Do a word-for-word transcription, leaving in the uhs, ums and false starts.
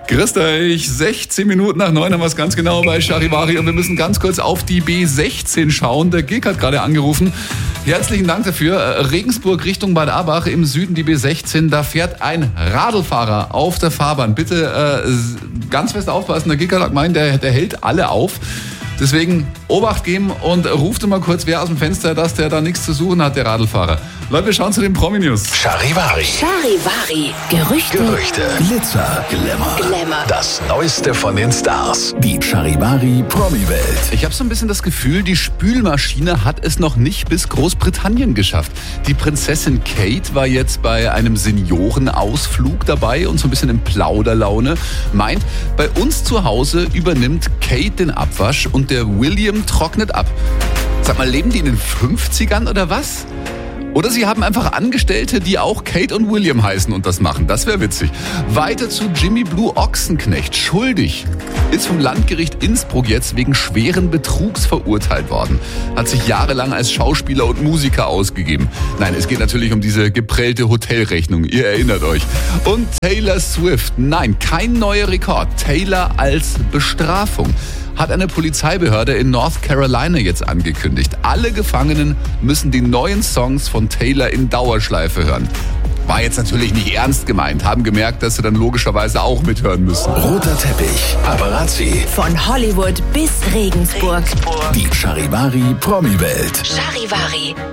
Grüßt euch, sechzehn Minuten nach neun haben wir es ganz genau bei Charivari und wir müssen ganz kurz auf die B sechzehn schauen. Der Gig hat gerade angerufen. Herzlichen Dank dafür. Regensburg Richtung Bad Abbach im Süden die B sechzehn. Da fährt ein Radlfahrer auf der Fahrbahn. Bitte äh, ganz fest aufpassen. Der Gig hat gemeint, der, der hält alle auf. Deswegen Obacht geben und ruft mal kurz wer aus dem Fenster, dass der da nichts zu suchen hat, der Radlfahrer. Leute, wir schauen zu den Promi-News. Charivari. Charivari. Gerüchte. Gerüchte. Glitzer. Glamour. Glamour. Das Neueste von den Stars. Die Charivari Promi-Welt. Ich habe so ein bisschen das Gefühl, die Spülmaschine hat es noch nicht bis Großbritannien geschafft. Die Prinzessin Kate war jetzt bei einem Seniorenausflug dabei und so ein bisschen in Plauderlaune. Meint, bei uns zu Hause übernimmt Kate den Abwasch und der William trocknet ab. Sag mal, leben die in den fünfzigern oder was? Oder sie haben einfach Angestellte, die auch Kate und William heißen und das machen. Das wäre witzig. Weiter zu Jimmy Blue Ochsenknecht. Schuldig. Ist vom Landgericht Innsbruck jetzt wegen schweren Betrugs verurteilt worden. Hat sich jahrelang als Schauspieler und Musiker ausgegeben. Nein, es geht natürlich um diese geprellte Hotelrechnung. Ihr erinnert euch. Und Taylor Swift. Nein, kein neuer Rekord. Taylor als Bestrafung. Hat eine Polizeibehörde in North Carolina jetzt angekündigt. Alle Gefangenen müssen die neuen Songs von Taylor in Dauerschleife hören. War jetzt natürlich nicht ernst gemeint, haben gemerkt, dass sie dann logischerweise auch mithören müssen. Roter Teppich. Paparazzi. Von Hollywood bis Regensburg. Die Charivari Promi-Welt. Charivari.